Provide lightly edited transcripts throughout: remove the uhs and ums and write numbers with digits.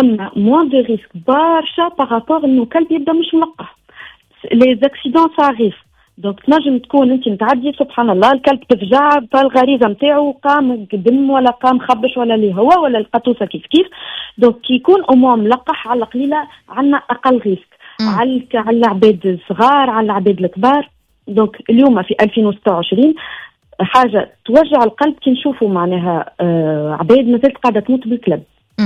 ثم موان دو ريسك برشا بارابور انه كلب يبدا مش ملقح. لي زاكسيدون صاريف دونك تنجم تكون انت متعدي سبحان الله الكلب تفجع بالغريزه نتاعو قام قدم ولا قام خبش ولا اللي هو ولا القطوسه كيف دونك كي يكون امور ملقح على القليله عندنا اقل ريسك على العباد الصغار على العباد الكبار. دونك اليوم في 2026 حاجه توجع القلب كي نشوفوا معناها عباد مازالت قاعده تموت بالكلب.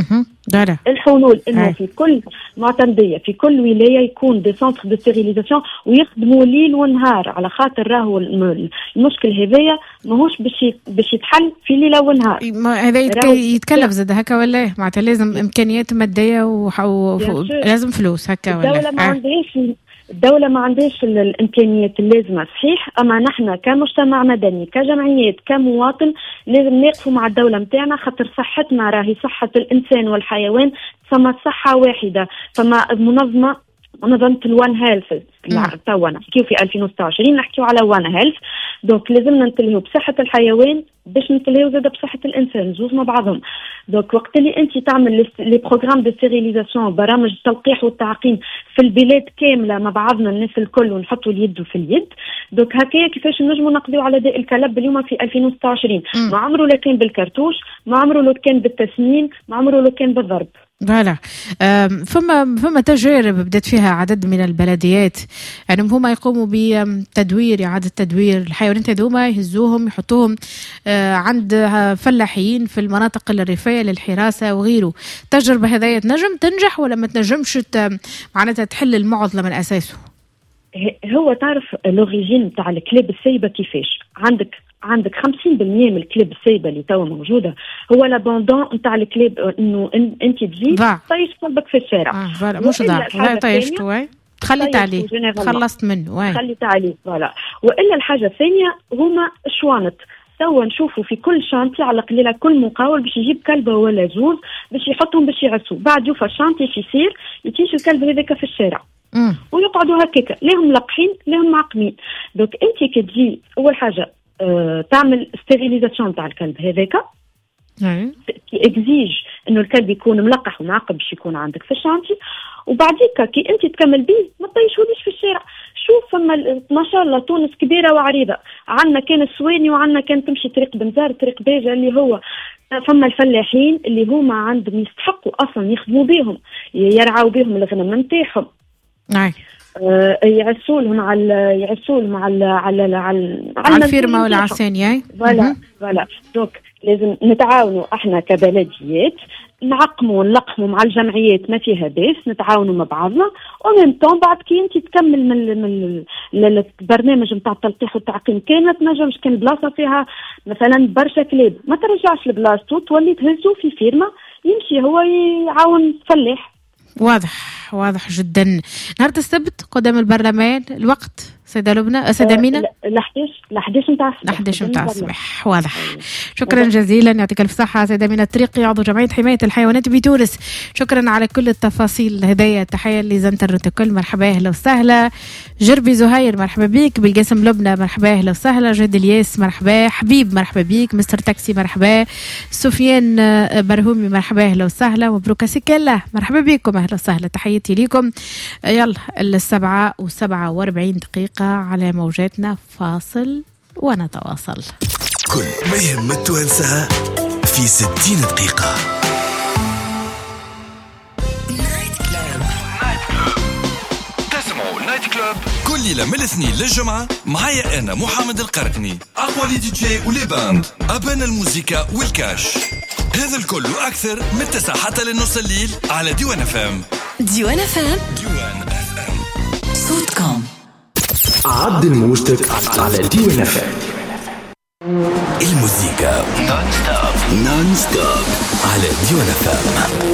الحلول انه في كل معتمديه في كل ولايه يكون دي سنتر دو ستيريليزاسيون ويخدموا ليل ونهار على خاطر راهو المشكل هذايا ماهوش باش يتحل في ليله ونهار. هذا يتكلف زاد هكا ولا معناتها لازم امكانيات ماديه ولازم فلوس هكا ولا الدولة ما عندهاش الإمكانيات اللازمة صحيح، أما نحن كمجتمع مدني كجمعيات كمواطن لازم نقفوا مع الدولة متاعنا خاطر صحتنا راهي صحة الإنسان والحيوان ثم صحة واحدة. فما منظمة الوان هيلث توا نحكيو في 2026 نحكيو على وان هيلث دونك لازمنا نتلهيو بصحة الحيوان باش نتلهيو زاده بصحة الإنسان زوز مع بعضهم. دونك وقت اللي أنت تعمل لي بروغرام دو ستيريليزاسيون برامج التلقيح والتعقيم في البلاد كاملة مع بعضنا الناس الكل ونحطوا اليد في اليد دونك هكايا كيفاش نجموا نقضيو على داء الكلب اليوم في 2026. ما عمره لا كان بالكرتوش ما عمره لو كان بالتسمين ما عمره لو كان بالضرب. فوالا فما تجارب بدأت فيها عدد من البلديات يعني هما يقوموا بتدوير إعادة تدوير الحيوانات هذوما يهزوهم يحطوهم عند فلاحين في المناطق الريفية للحراسة وغيره. التجربة هذه تنجم تنجح ولا ما تنجمش معناتها تحل المعضلة من أساسه؟ هو تعرف الأوريجين بتاع الكلاب السايبة كيفاش عندك 50% من الكلاب السايبه اللي توا موجوده هو لابوندون نتاع الكلاب انه انت تجي طيش قلبك في الشارع مش ضاع لا طيشته تخليت عليه خلصت منه خليت عليه فوالا. والا الحاجه الثانيه هما الشوانط توا نشوفوا في كل شانتي على قليله كل مقاول باش يجيب كلبه ولا زوز باش يحطهم باش يعسوا بعد يوفى الشانتي يصير يتيش الكلب هذاك في الشارع ويقعدوا هكاك ليهم لقحين ليهم معقمين. دوك انت كي تجي اول حاجه تعمل ستيريليزاسيون تاع الكلب هذاك كي اكزيج انه الكلب يكون ملقح ومعقب باش يكون عندك في الشانتي وبعديك كي انت تكمل بيه ما تطيشوليش في الشارع. شوف فما ما شاء الله تونس كبيره وعريضه عندنا كان السويني وعندنا كان تمشي طريق بنزار طريق باجه اللي هو فما الفلاحين اللي هما عندهم يستحقوا اصلا يخدموا بيهم يرعاو بيهم الغنم نتاعهم يعسولهم على الفيرما ولا على الثانية فوالا دوك لازم نتعاونوا احنا كبلديات نعقموا ونلقموا مع الجمعيات ما فيها باس نتعاونوا مع بعضنا ومن طون بعد كي انت تكمل من البرنامج نتاع التلقيح والتعقيم كانت نجمش كان بلاصه فيها مثلا برشا كلاب ما ترجعش لبلاصتو تولي تهزو في فيرما يمشي هو يعاون فلاح. واضح جدا. نهار السبت قدام البرلمان الوقت سيدة لبنى سيدة مينا ل11 متاع الصباح. واضح. شكرا جزيلا يعطيك الف صحة سيدة مينا الطريقي عضو جمعية حماية الحيوانات بتونس. شكرا على كل التفاصيل هدايا. تحية لزنتر الروتوكول مرحبا اهلا وسهلا. جربي زهير مرحبا بيك. بالقاسم لبنى مرحبا اهلا وسهلا. جد الياس مرحبا. حبيب مرحبا بيك. مستر تاكسي مرحبا. سفيان برهومي مرحبا اهلا وسهلا. مبروك سكالة مرحبا بيكم اهلا وسهلا. تحياتي ليكم. يلا 7:47 على موجاتنا فاصل ونتواصل. كل ما يهم التوانسة في 60 دقيقة. تسمعوا نايت كلوب كل ليلة من الاثنين للجمعة معايا أنا محمد القرقني أقوى لي دي جي ولي باند أبانا الموسيقى والكاش. هذا الكل وأكثر من 9 حتى للنص الليل على ديوان FM. ديوان FM صوتكم. عدل موجتك على ديوان FM. الموسيقى نون ستوب على ديوان FM.